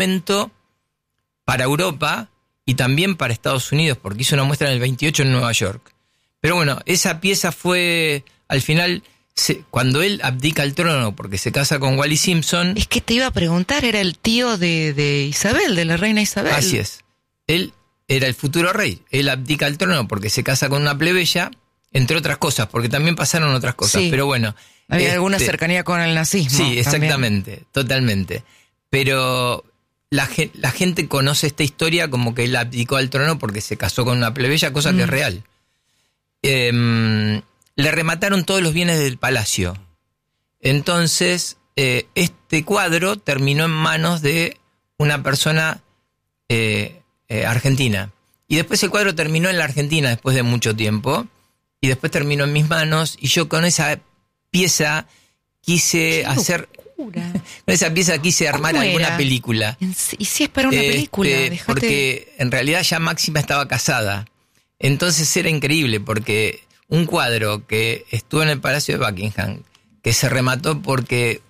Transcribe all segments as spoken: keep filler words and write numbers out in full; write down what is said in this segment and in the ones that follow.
momento para Europa y también para Estados Unidos, porque hizo una muestra en el veintiocho en Nueva York. Pero bueno, esa pieza fue, al final, se, cuando él abdica el trono porque se casa con Wally Simpson... Es que te iba a preguntar, era el tío de, de Isabel, de la reina Isabel. Así es. Él era el futuro rey. Él abdica el trono porque se casa con una plebeya, entre otras cosas, porque también pasaron otras cosas. Sí. Pero bueno... Había este, alguna cercanía con el nazismo. Sí, exactamente, también. Totalmente. Pero... La, la gente conoce esta historia como que él abdicó al trono porque se casó con una plebeya, cosa mm. que es real. Eh, le remataron todos los bienes del palacio. Entonces, eh, este cuadro terminó en manos de una persona eh, eh, argentina. Y después el cuadro terminó en la Argentina después de mucho tiempo. Y después terminó en mis manos. Y yo con esa pieza quise hacer... Con esa pieza quise armar alguna era? película. ¿Y si es para una este, película? Dejate... Porque en realidad ya Máxima estaba casada. Entonces era increíble porque un cuadro que estuvo en el Palacio de Buckingham, que se remató porque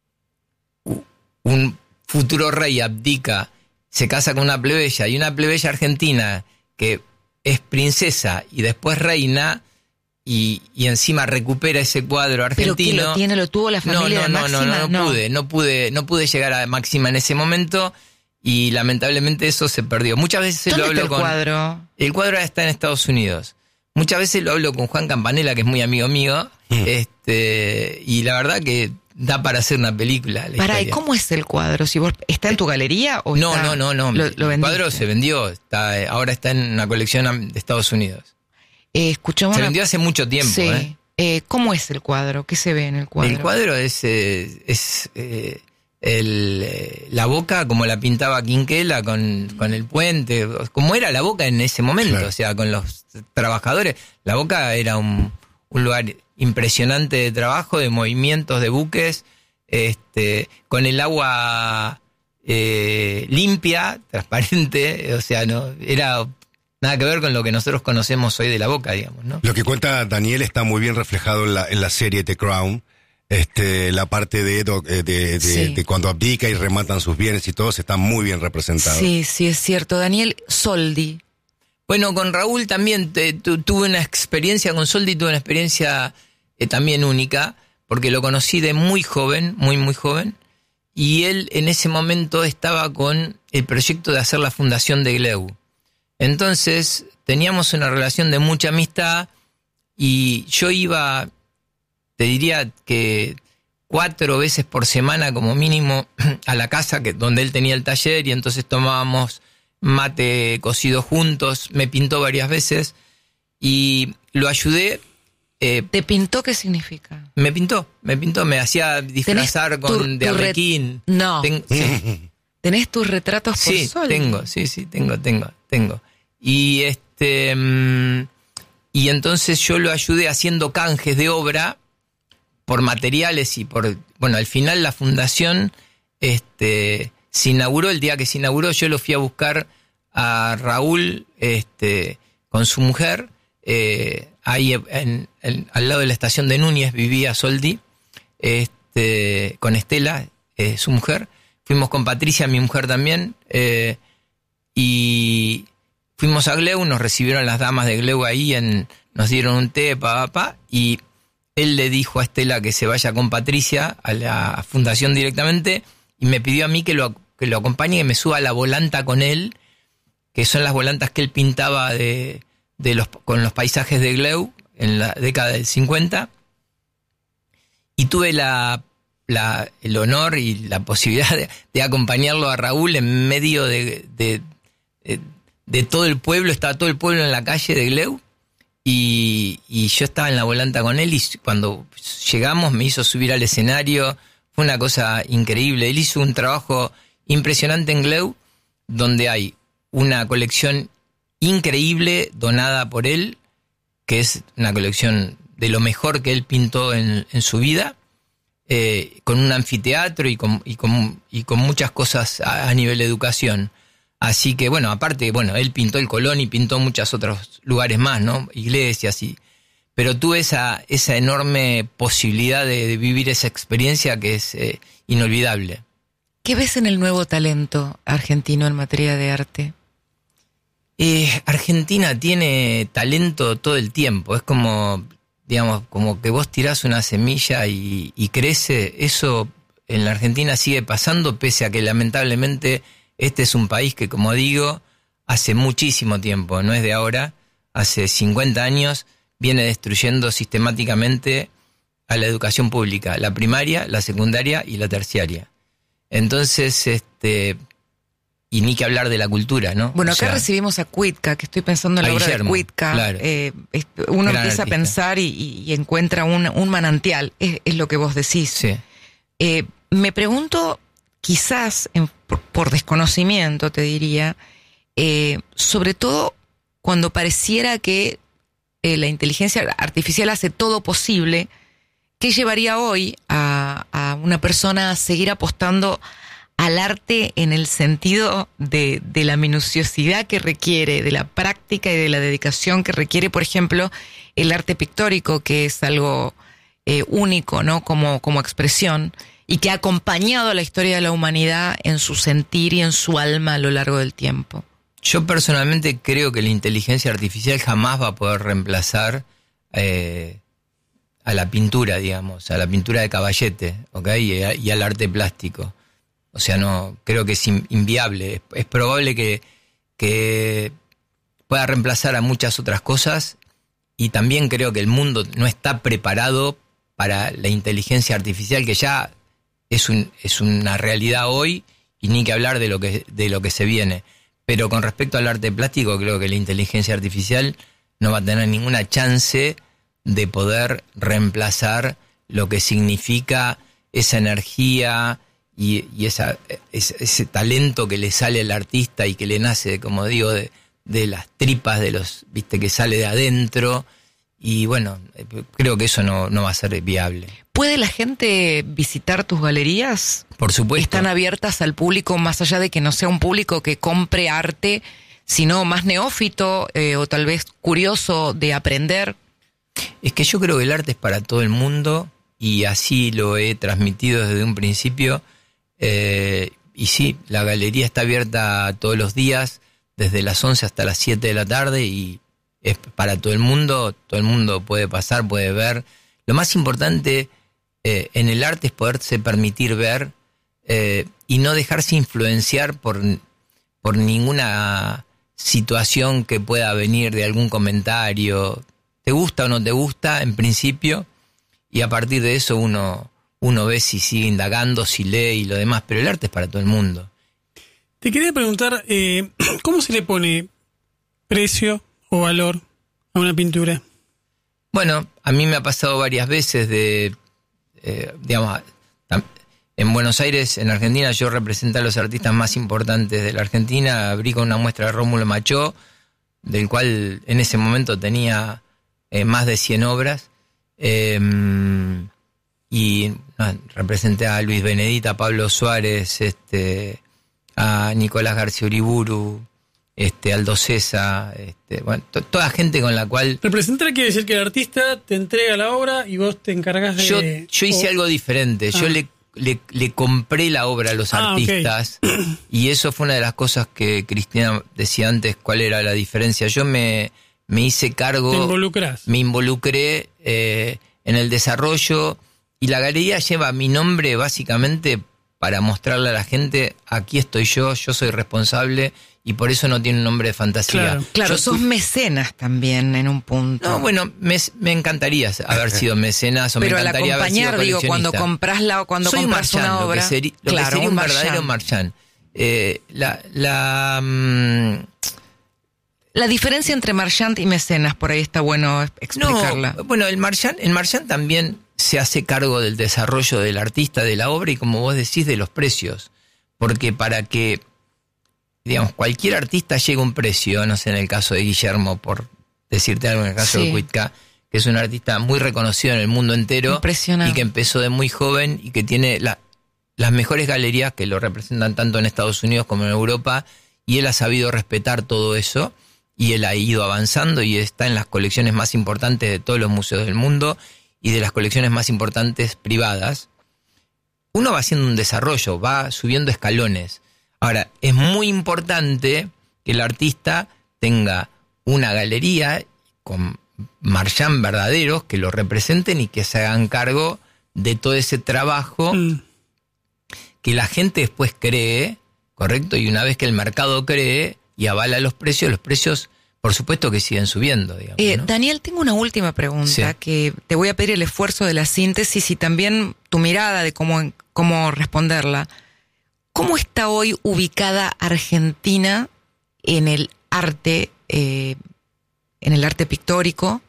un futuro rey abdica, se casa con una plebeya, y una plebeya argentina que es princesa y después reina... Y, y encima recupera ese cuadro argentino. ¿Pero quién lo tiene? ¿Lo tuvo la familia no, no, de no, Máxima? No, no, no, no pude, no pude, no pude llegar a Máxima en ese momento y lamentablemente eso se perdió. Muchas veces ¿Dónde lo hablo está el con... cuadro? El cuadro está en Estados Unidos. Muchas veces lo hablo con Juan Campanella, que es muy amigo mío, mm. este, y la verdad que da para hacer una película. Pará, ¿y cómo es el cuadro? Si vos, ¿está en tu galería o no, está... No, no, no, no. Lo, lo el cuadro se vendió, está, ahora está en una colección de Estados Unidos. Eh, escuchamos se vendió hace mucho tiempo. Sí. ¿eh? Eh, ¿Cómo es el cuadro? ¿Qué se ve en el cuadro? El cuadro es, eh, es eh, el, eh, la boca como la pintaba Quinquela con, con el puente, como era la boca en ese momento, claro. O sea, con los trabajadores. La boca era un, un lugar impresionante de trabajo, de movimientos de buques, este, con el agua eh, limpia, transparente, o sea, no era... Nada que ver con lo que nosotros conocemos hoy de la boca, digamos, ¿no? Lo que cuenta Daniel está muy bien reflejado en la, en la serie The Crown. Este, la parte de, de, de, sí. de cuando abdica y rematan sus bienes y todo está muy bien representado. Sí, sí, es cierto. Daniel, Soldi. Bueno, con Raúl también te, tu, tuve una experiencia, con Soldi tuve una experiencia eh, también única, porque lo conocí de muy joven, muy, muy joven, y él en ese momento estaba con el proyecto de hacer la fundación de Gleu. Entonces, teníamos una relación de mucha amistad y yo iba, te diría que cuatro veces por semana como mínimo a la casa que, donde él tenía el taller y entonces tomábamos mate cocido juntos, me pintó varias veces y lo ayudé. Eh, ¿Te pintó qué significa? Me pintó, me pintó, me hacía disfrazar tu, con tu de arlequín. Re... No. Ten, sí. ¿Tenés tus retratos por sí, Soldi? tengo, sí, sí, tengo, tengo, tengo. Y este um, y entonces yo lo ayudé haciendo canjes de obra por materiales y por, bueno, al final la fundación este se inauguró, el día que se inauguró yo lo fui a buscar a Raúl este con su mujer, eh, ahí en, en, al lado de la estación de Núñez vivía Soldi, este con Estela, eh, su mujer. Fuimos con Patricia, mi mujer también, eh, y fuimos a Gleu, nos recibieron las damas de Gleu ahí, en, nos dieron un té, pa, pa, pa, y él le dijo a Estela que se vaya con Patricia a la fundación directamente, y me pidió a mí que lo, que lo acompañe, que me suba a la volanta con él, que son las volantas que él pintaba de, de los, con los paisajes de Gleu en la década del cincuenta, y tuve la... La, el honor y la posibilidad de, de acompañarlo a Raúl en medio de, de, de, de todo el pueblo. Estaba todo el pueblo en la calle de Gleu y, y yo estaba en la volanta con él y cuando llegamos me hizo subir al escenario. Fue una cosa increíble. Él hizo un trabajo impresionante en Gleu donde hay una colección increíble donada por él, que es una colección de lo mejor que él pintó en, en su vida. Eh, con un anfiteatro y con, y con, y con muchas cosas a, a nivel de educación. Así que, bueno, aparte, bueno, él pintó el Colón y pintó muchos otros lugares más, ¿no? Iglesias y... Pero tuve esa, esa enorme posibilidad de, de vivir esa experiencia que es eh, inolvidable. ¿Qué ves en el nuevo talento argentino en materia de arte? Eh, Argentina tiene talento todo el tiempo. Es como, digamos, como que vos tirás una semilla y, y crece. Eso en la Argentina sigue pasando, pese a que lamentablemente este es un país que, como digo, hace muchísimo tiempo, no es de ahora, hace cincuenta años, viene destruyendo sistemáticamente a la educación pública, la primaria, la secundaria y la terciaria. Entonces, este, y ni que hablar de la cultura, ¿no? Bueno, O acá sea, recibimos a Cuitca, que estoy pensando en la obra Guillermo, de Cuitca. claro. Eh, es- uno Gran empieza artista. a pensar y, y- y encuentra un, un manantial, es, es lo que vos decís. Sí. Eh, me pregunto, quizás en- por, por desconocimiento te diría, eh, sobre todo cuando pareciera que eh, la inteligencia artificial hace todo posible, ¿qué llevaría hoy a, a una persona a seguir apostando al arte en el sentido de, de la minuciosidad que requiere, de la práctica y de la dedicación que requiere, por ejemplo, el arte pictórico, que es algo eh, único, ¿no? Como, como expresión, y que ha acompañado a la historia de la humanidad en su sentir y en su alma a lo largo del tiempo? Yo personalmente creo que la inteligencia artificial jamás va a poder reemplazar eh, a la pintura, digamos, a la pintura de Caballete, ¿ok? Y, a- y al arte plástico. O sea, no, creo que es in- inviable. Es, es probable que, que pueda reemplazar a muchas otras cosas, y también creo que el mundo no está preparado para la inteligencia artificial, que ya es, un, es una realidad hoy, y ni que hablar de lo que, de lo que se viene. Pero con respecto al arte plástico, creo que la inteligencia artificial no va a tener ninguna chance de poder reemplazar lo que significa esa energía y, y esa, ese, ese talento que le sale al artista y que le nace, como digo, de, de las tripas, de los, viste, que sale de adentro. Y bueno, creo que eso no, no va a ser viable. ¿Puede la gente visitar tus galerías? Por supuesto. ¿Están abiertas al público, más allá de que no sea un público que compre arte, sino más neófito eh, o tal vez curioso de aprender? Es que yo creo que el arte es para todo el mundo, y así lo he transmitido desde un principio. Eh, y sí, la galería está abierta todos los días, desde las once hasta las siete de la tarde, y es para todo el mundo. Todo el mundo puede pasar, puede ver. Lo más importante eh, en el arte es poderse permitir ver eh, y no dejarse influenciar por, por ninguna situación que pueda venir de algún comentario. Te gusta o no te gusta, en principio, y a partir de eso uno, uno ve si sigue indagando, si lee y lo demás, pero el arte es para todo el mundo. Te quería preguntar, eh, ¿cómo se le pone precio o valor a una pintura? Bueno, a mí me ha pasado varias veces de, eh, digamos, tam- en Buenos Aires, en Argentina, yo representé a los artistas más importantes de la Argentina. Abrí con una muestra de Rómulo Machó, del cual en ese momento tenía eh, más de cien obras. Eh, y no, representé a Luis Benedita, a Pablo Suárez, este, a Nicolás García Uriburu, este, Aldo Cesa, este, bueno, to- toda gente con la cual Representar quiere decir que el artista te entrega la obra y vos te encargas de... yo, yo hice o- algo diferente. Yo Ah. le, le, le compré la obra a los Ah, artistas, y eso fue una de las cosas que Cristina decía antes, cuál era la diferencia. Yo me, me hice cargo, Te involucras. me involucré eh, en el desarrollo, y la galería lleva mi nombre básicamente para mostrarle a la gente: aquí estoy yo, yo soy responsable, y por eso no tiene un nombre de fantasía. Claro. Claro, Yo sos tu- mecenas también en un punto. No, bueno, me, me encantaría haber sido mecenas, o Pero me al encantaría haber sido acompañar, digo, cuando coleccionista. compras la cuando Soy un compras marchand, una lo que obra, seri- lo que claro, sería un, marchand. verdadero marchand. Eh, la, la, mm, La diferencia entre marchand y mecenas, por ahí está bueno explicarla. no, bueno, el marchand, el marchand también se hace cargo del desarrollo del artista, de la obra, y como vos decís, de los precios. Porque para que, digamos, cualquier artista llegue a un precio, no sé, en el caso de Guillermo, por decirte algo, en el caso Sí. de Cuitca, que es un artista muy reconocido en el mundo entero, Impresionante. y que empezó de muy joven y que tiene la, las mejores galerías que lo representan tanto en Estados Unidos como en Europa, y él ha sabido respetar todo eso, y él ha ido avanzando y está en las colecciones más importantes de todos los museos del mundo y de las colecciones más importantes privadas. uno va haciendo un desarrollo, va subiendo escalones. Ahora, es muy importante que el artista tenga una galería con marchand verdaderos que lo representen y que se hagan cargo de todo ese trabajo mm. que la gente después cree, ¿correcto? Y una vez que el mercado cree y avala los precios, los precios, por supuesto que siguen subiendo, digamos, eh, ¿no? Daniel, tengo una última pregunta, sí. que te voy a pedir el esfuerzo de la síntesis y también tu mirada de cómo, cómo responderla. ¿Cómo está hoy ubicada Argentina en el arte, eh, en el arte pictórico,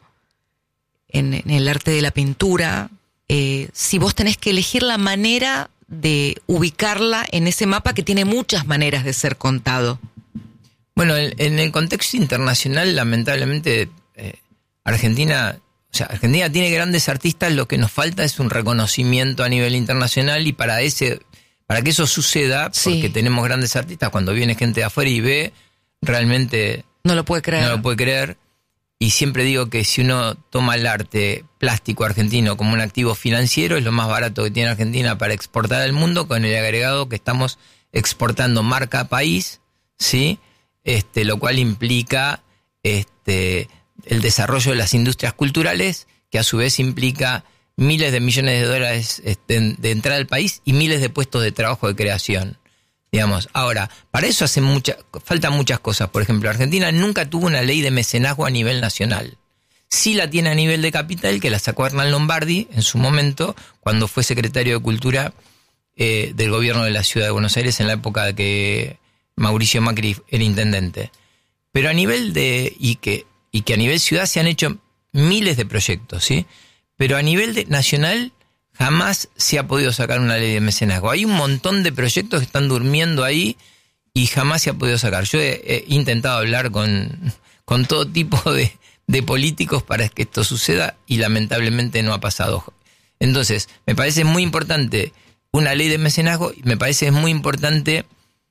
en, en el arte de la pintura? Eh, si vos tenés que elegir la manera de ubicarla en ese mapa que tiene muchas maneras de ser contado. Bueno, en, en el contexto internacional, lamentablemente, eh, Argentina, o sea, Argentina tiene grandes artistas, lo que nos falta es un reconocimiento a nivel internacional y para ese, para que eso suceda, sí. porque tenemos grandes artistas, cuando viene gente de afuera y ve, realmente no lo puede creer. No lo puede creer. Y siempre digo que si uno toma el arte plástico argentino como un activo financiero, es lo más barato que tiene Argentina para exportar al mundo, con el agregado que estamos exportando marca país, ¿sí? Este, lo cual implica este, el desarrollo de las industrias culturales, que a su vez implica miles de millones de dólares este, de entrada al país y miles de puestos de trabajo de creación. Digamos, ahora, para eso hacen mucha, faltan muchas cosas. Por ejemplo, Argentina nunca tuvo una ley de mecenazgo a nivel nacional. Sí la tiene a nivel de capital, que la sacó Hernán Lombardi en su momento, cuando fue secretario de Cultura eh, del gobierno de la Ciudad de Buenos Aires en la época de que Mauricio Macri era intendente. Pero a nivel de, y que, y que a nivel ciudad se han hecho miles de proyectos, ¿sí? Pero a nivel de, nacional jamás se ha podido sacar una ley de mecenazgo. Hay un montón de proyectos que están durmiendo ahí y jamás se ha podido sacar. Yo he, he intentado hablar con, con todo tipo de, de políticos para que esto suceda y lamentablemente no ha pasado. Entonces, me parece muy importante una ley de mecenazgo y me parece muy importante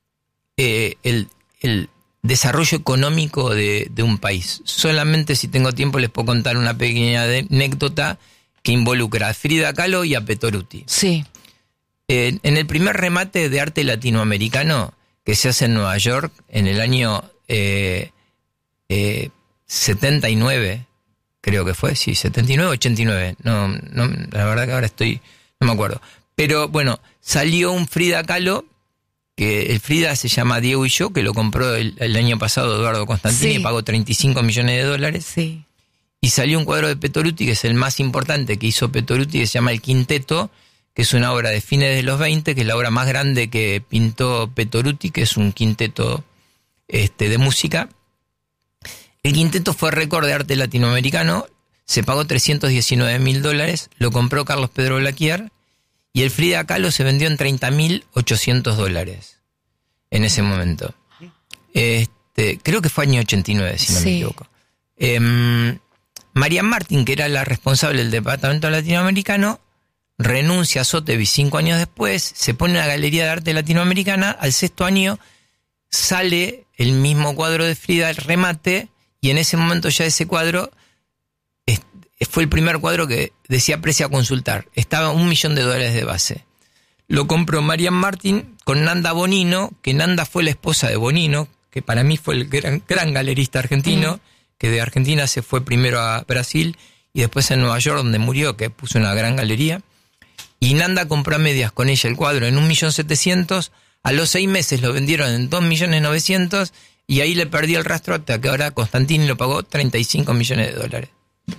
eh, el, el desarrollo económico de, de un país. Solamente si tengo tiempo les puedo contar una pequeña de, anécdota que involucra a Frida Kahlo y a Petoruti. Sí. Eh, en el primer remate de arte latinoamericano que se hace en Nueva York en el año eh, eh, setenta y nueve, creo que fue, sí, setenta y nueve, ochenta y nueve, no, no, la verdad que ahora estoy, no me acuerdo. Pero bueno, salió un Frida Kahlo, que el Frida se llama Diego y yo, que lo compró el, el año pasado Eduardo Constantini, sí. y pagó treinta y cinco millones de dólares. Sí. Y salió un cuadro de Petoruti, que es el más importante que hizo Petoruti, que se llama El Quinteto, que es una obra de fines de los veinte, que es la obra más grande que pintó Petoruti, que es un quinteto este, de música. El quinteto fue récord de arte latinoamericano, se pagó trescientos diecinueve mil dólares, lo compró Carlos Pedro Blaquier, y el Frida Kahlo se vendió en treinta mil ochocientos dólares en ese momento. Este, creo que fue año ochenta y nueve, si no sí. me equivoco. Eh, Marian Martín, que era la responsable del departamento latinoamericano, renuncia a Sotheby's cinco años después, se pone en la Galería de Arte Latinoamericana, al sexto año sale el mismo cuadro de Frida, el remate, y en ese momento ya ese cuadro es, fue el primer cuadro que decía precio a consultar, estaba un millón de dólares de base. Lo compró Marian Martín con Nanda Bonino, que Nanda fue la esposa de Bonino, que para mí fue el gran, gran galerista argentino, mm. que de Argentina se fue primero a Brasil y después a Nueva York, donde murió, que puso una gran galería. Y Nanda compró a medias con ella el cuadro en un millón setecientos, a los seis meses lo vendieron en dos millones novecientos y ahí le perdí el rastro hasta que ahora Constantini lo pagó treinta y cinco millones de dólares.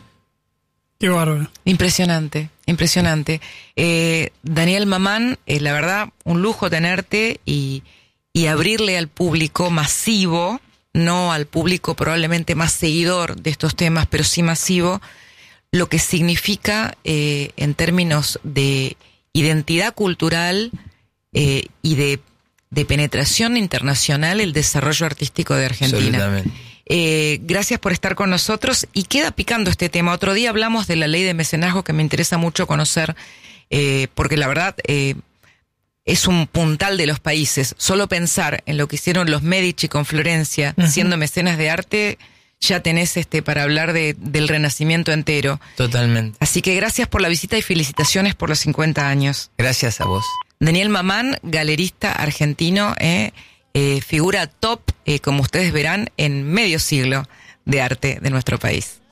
Qué bárbaro. Impresionante, impresionante. Eh, Daniel Mamán, eh, la verdad, un lujo tenerte y, y abrirle al público masivo, no al público probablemente más seguidor de estos temas, pero sí masivo, lo que significa eh, en términos de identidad cultural eh, y de, de penetración internacional el desarrollo artístico de Argentina. Absolutamente. Eh, gracias por estar con nosotros y queda picando este tema. Otro día hablamos de la ley de mecenazgo que me interesa mucho conocer eh, porque la verdad eh, es un puntal de los países. Solo pensar en lo que hicieron los Medici con Florencia, uh-huh. siendo mecenas de arte, ya tenés este para hablar de, del Renacimiento entero. Totalmente. Así que gracias por la visita y felicitaciones por los cincuenta años. Gracias a vos. Daniel Mamán, galerista argentino, eh, eh, figura top, eh, como ustedes verán, en medio siglo de arte de nuestro país.